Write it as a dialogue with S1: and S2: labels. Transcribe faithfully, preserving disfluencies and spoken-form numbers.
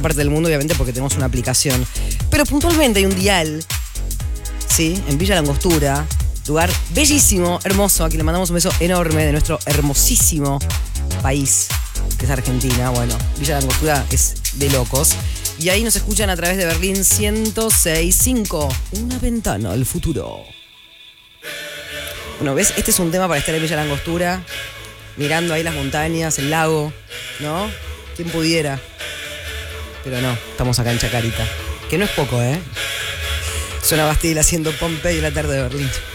S1: parte del mundo, obviamente, porque tenemos una aplicación. Pero puntualmente hay un dial, ¿sí? En Villa Langostura, lugar bellísimo, hermoso, a quien le mandamos un beso enorme de nuestro hermosísimo país, que es Argentina. Bueno, Villa Langostura es de locos. Y ahí nos escuchan a través de Berlín ciento seis punto cinco. Una ventana al futuro. Bueno, ¿ves? Este es un tema para estar en Villa Langostura, mirando ahí las montañas, el lago, ¿no? ¿Quién pudiera? Pero no, estamos acá en Chacarita. Que no es poco, ¿eh? Suena Bastille haciendo Pompey en la tarde de Berlín.